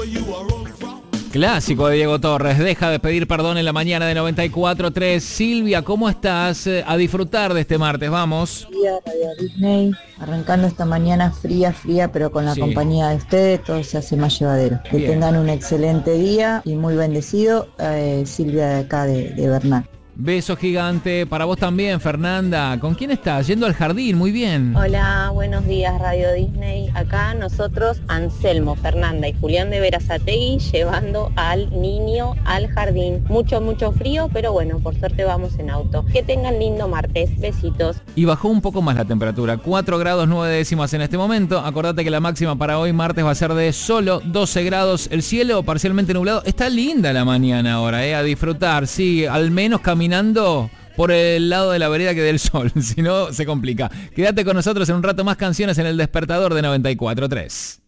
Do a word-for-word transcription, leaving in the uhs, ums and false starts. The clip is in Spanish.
Clásico de Diego Torres, deja de pedir perdón en la mañana de noventa y cuatro tres. Silvia, ¿cómo estás? A disfrutar de este martes, vamos. Día Radio Disney, arrancando esta mañana fría, fría, pero con la Sí. compañía de ustedes todo se hace más llevadero. Que Bien. tengan un excelente día y muy bendecido. Eh, Silvia de acá de, de Bernal. Beso gigante para vos también, Fernanda. ¿Con quién estás? Yendo al jardín, muy bien. Hola, buenos días Radio Disney. Acá nosotros, Anselmo, Fernanda y Julián de Berazategui, llevando al niño al jardín. Mucho, mucho frío, pero bueno, por suerte vamos en auto. Que tengan lindo martes. Besitos. Y bajó un poco más la temperatura, cuatro grados nueve décimas en este momento. Acordate que la máxima para hoy martes va a ser de solo doce grados. El cielo parcialmente nublado. Está linda la mañana ahora, eh, a disfrutar. Sí, al menos caminando por el lado de la vereda que del sol, si no se complica. Quédate con nosotros en un rato más, canciones en el despertador de noventa y cuatro tres.